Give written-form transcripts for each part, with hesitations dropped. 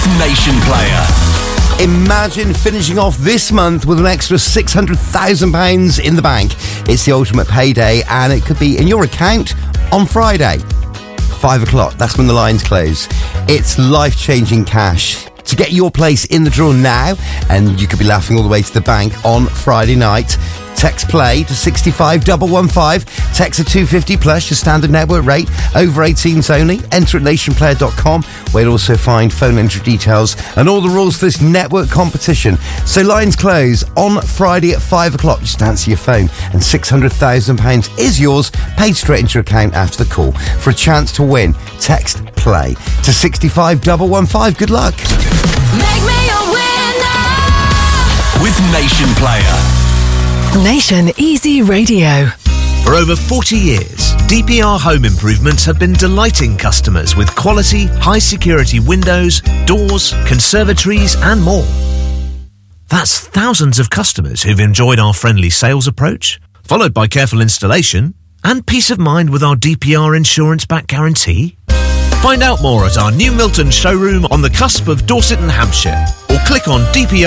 with Nation Player. Imagine finishing off this month with an extra £600,000 in the bank. It's the ultimate payday, and it could be in your account on Friday. 5 o'clock, that's when the lines close. It's life-changing cash. To get your place in the draw now, and you could be laughing all the way to the bank on Friday night, text play to 65115. Text at 250 plus your standard network rate. Over 18s only. Enter at nationplayer.com, where you'll also find phone entry details and all the rules for this network competition. So lines close on Friday at 5 o'clock. Just answer your phone, and £600,000 is yours, paid straight into your account after the call. For a chance to win, text play to 65115. Good luck. Make me a winner with Nation Player. Nation Easy Radio. For over 40 years, DPR Home Improvements have been delighting customers with quality, high-security windows, doors, conservatories and more. That's thousands of customers who've enjoyed our friendly sales approach, followed by careful installation and peace of mind with our DPR insurance-backed guarantee. Find out more at our new Milton showroom on the cusp of Dorset and Hampshire, or click on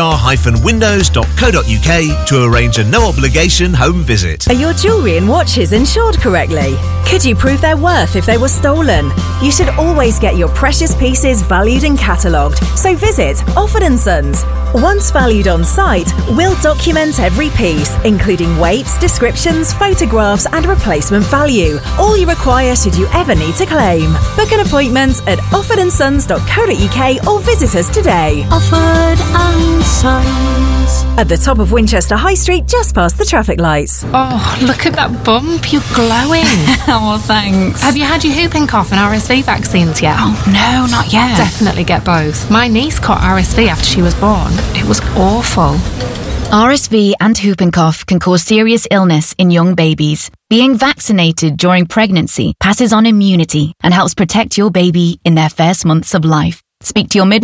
dpr-windows.co.uk to arrange a no-obligation home visit. Are your jewellery and watches insured correctly? Could you prove their worth if they were stolen? You should always get your precious pieces valued and catalogued, so visit Offord & Sons. Once valued on site, we'll document every piece, including weights, descriptions, photographs and replacement value. All you require should you ever need to claim. Book an appointment at offordandsons.co.uk or visit us today. Offord and Sons. At the top of Winchester High Street, just past the traffic lights. Oh, look at that bump. You're glowing. Oh, thanks. Have you had your whooping cough and RSV vaccines yet? Oh, no, not yet. Definitely get both. My niece caught RSV after she was born. It was awful. RSV and whooping cough can cause serious illness in young babies. Being vaccinated during pregnancy passes on immunity and helps protect your baby in their first months of life. Speak to your midwife